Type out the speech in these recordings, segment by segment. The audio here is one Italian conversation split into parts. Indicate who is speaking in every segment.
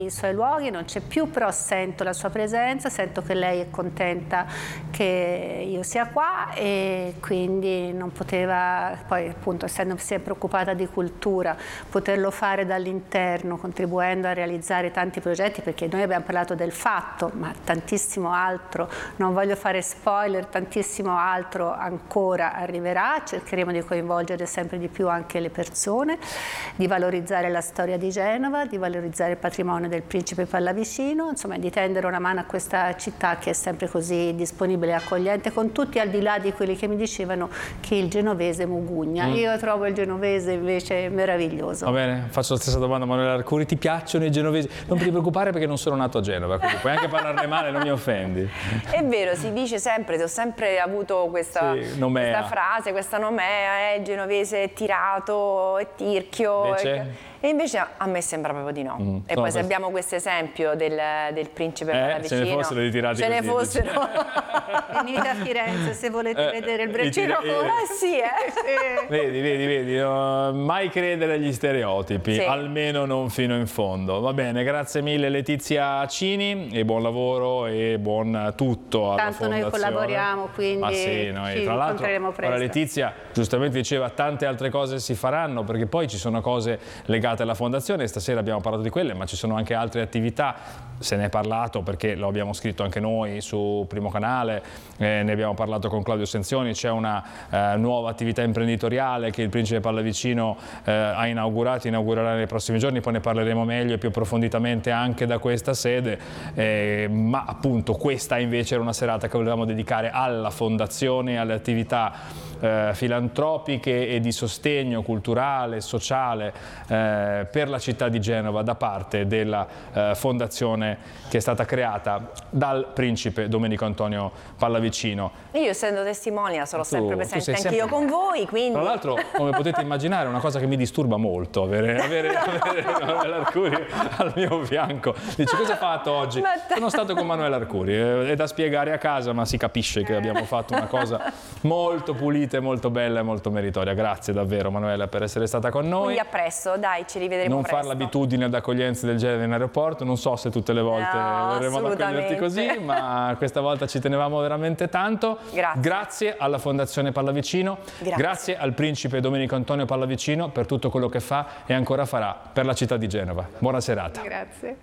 Speaker 1: i suoi luoghi, non c'è più, però sento la sua presenza, sento che lei è contenta che io sia qua e quindi non poteva, poi appunto essendo sempre occupata di cultura, poterlo fare dall'interno, contribuendo a realizzare tanti progetti, perché noi abbiamo parlato del fatto, ma tantissimo altro, non voglio fare spoiler, tantissimo altro ancora arriverà, cercheremo di coinvolgere sempre di più anche le persone, di valorizzare la storia di Genova, di valorizzare il patrimonio del Principe Pallavicino, insomma di tendere una mano a questa città che è sempre così disponibile e accogliente con tutti, al di là di quelli che mi dicevano che il genovese mugugna. Io trovo il genovese invece meraviglioso.
Speaker 2: Va bene, faccio la stessa domanda a Manuela Arcuri: ti piacciono i genovesi? Non ti preoccupare perché non sono nato a Genova, quindi puoi anche parlarne male, non mi offendi. È
Speaker 3: vero, si dice sempre, ho sempre avuto questa frase, questa nomea, il genovese è tirato, è tirchio.
Speaker 2: Invece?
Speaker 3: E invece a me sembra proprio di no. E poi se abbiamo questo esempio del Principe Pallavicino,
Speaker 2: ce ne fossero di tirati
Speaker 3: ce ne fossero.
Speaker 1: Venite a Firenze se volete vedere il braccino.
Speaker 2: Vedi, mai credere agli stereotipi, almeno non fino in fondo. Va bene, grazie mille Letizia Cini e buon lavoro e buon tutto alla
Speaker 1: Tanto
Speaker 2: fondazione.
Speaker 1: noi collaboriamo, quindi ci
Speaker 2: tra l'altro
Speaker 1: presto.
Speaker 2: ora Letizia giustamente diceva tante altre cose si faranno, perché poi ci sono cose legate alla fondazione, stasera abbiamo parlato di quelle, ma ci sono anche altre attività, se ne è parlato perché lo abbiamo scritto anche noi su Primo Canale, ne abbiamo parlato con Claudio Senzioni, c'è una nuova attività imprenditoriale che il Principe Pallavicino ha inaugurerà nei prossimi giorni, poi ne parleremo meglio e più approfonditamente anche da questa sede, ma appunto questa invece era una serata che volevamo dedicare alla fondazione, alle attività filantropiche e di sostegno culturale, sociale per la città di Genova da parte della fondazione che è stata creata dal Principe Domenico Antonio Pallavicino.
Speaker 3: Io essendo testimonia sono sempre presente anch'io con voi, quindi...
Speaker 2: Tra l'altro, come potete immaginare, è una cosa che mi disturba molto avere Manuela Arcuri al mio fianco. Dice: cosa hai fatto oggi? Sono stato con Manuela Arcuri, è da spiegare a casa, ma si capisce che abbiamo fatto una cosa molto pulita, molto bella e molto meritoria. Grazie davvero Manuela per essere stata con noi.
Speaker 3: Quindi a presto, dai, ci rivedremo
Speaker 2: non
Speaker 3: presto.
Speaker 2: Non far l'abitudine ad accoglienze del genere in aeroporto, non so se tutte le volte verremo ad accoglierti così, ma questa volta ci tenevamo veramente tanto. Grazie alla Fondazione Pallavicino, grazie al Principe Domenico Antonio Pallavicino per tutto quello che fa e ancora farà per la città di Genova. Buona serata.
Speaker 1: Grazie.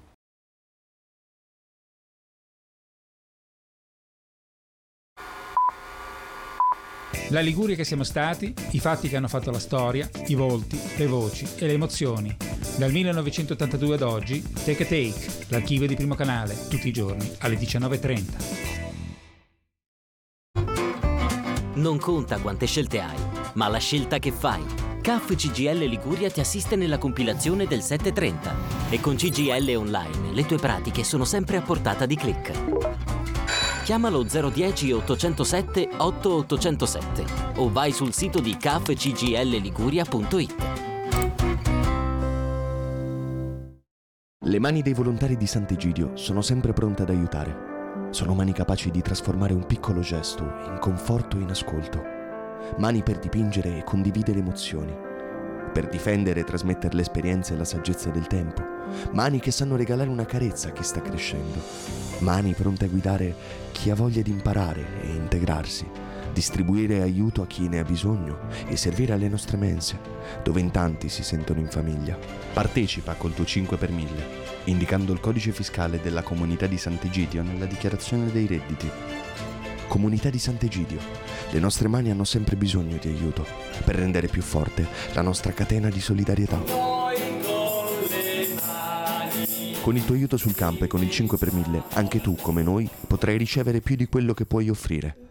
Speaker 4: La Liguria che siamo stati, i fatti che hanno fatto la storia, i volti, le voci e le emozioni. Dal 1982 ad oggi, Take a Take, l'archivio di Primo Canale, tutti i giorni alle 19:30.
Speaker 5: Non conta quante scelte hai, ma la scelta che fai. CAF CGIL Liguria ti assiste nella compilazione del 730 e con CGIL Online le tue pratiche sono sempre a portata di click. Chiamalo 010 807 8807 o vai sul sito di cafcglliguria.it.
Speaker 6: Le mani dei volontari di Sant'Egidio sono sempre pronte ad aiutare. Sono mani capaci di trasformare un piccolo gesto in conforto e in ascolto. Mani per dipingere e condividere emozioni. Per difendere e trasmettere l'esperienza e la saggezza del tempo. Mani che sanno regalare una carezza a chi sta crescendo. Mani pronte a guidare chi ha voglia di imparare e integrarsi, distribuire aiuto a chi ne ha bisogno e servire alle nostre mense, dove in tanti si sentono in famiglia. Partecipa col tuo 5 per 1000, indicando il codice fiscale della Comunità di Sant'Egidio nella dichiarazione dei redditi. Comunità di Sant'Egidio, le nostre mani hanno sempre bisogno di aiuto per rendere più forte la nostra catena di solidarietà. Con il tuo aiuto sul campo e con il 5 per 1000, anche tu, come noi, potrai ricevere più di quello che puoi offrire.